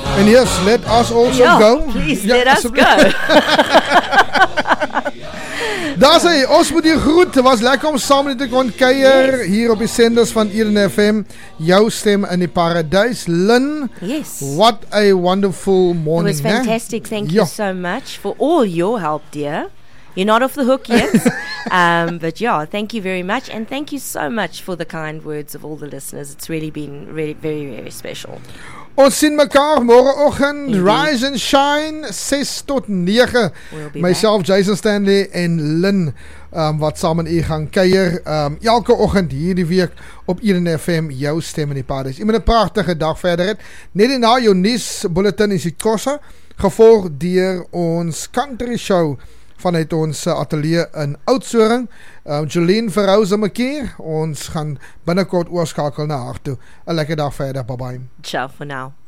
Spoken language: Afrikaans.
And yes, let us also go. Please, let us go. Daar sê, ons moet hier groet. Het was lekker om samen te kon kuier hier op die senders van Eden FM. Jou stem in die paradijs. Lynn, what a wonderful morning. It was fantastic. Thank you so much for all your help, dear. You're not off the hook yet. But yeah, thank you very much. And thank you so much for the kind words of all the listeners. It's really been very, very special. Ons sien mekaar morgenoggend. Rise and Shine 6 tot 9. Myself, Jason Stanley en Lynn wat saam met u gaan kuier elke oggend hierdie week op Eden FM, jou stem in die paradijs. U moet 'n pragtige dag verder hê. Net na jou nuus bulletin is Kosa, gevolg deur ons country show vanuit ons atelier in Oudtshoorn. Jolene Verhouze McKeer, ons gaan binnekort oorskakel na haar toe. 'n lekker dag verder, bye bye. Ciao for now.